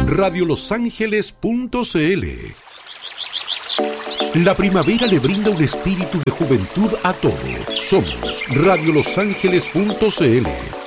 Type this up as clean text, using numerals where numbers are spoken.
radiolosangeles.cl. La primavera le brinda un espíritu de juventud a todo. Somos radiolosangeles.cl.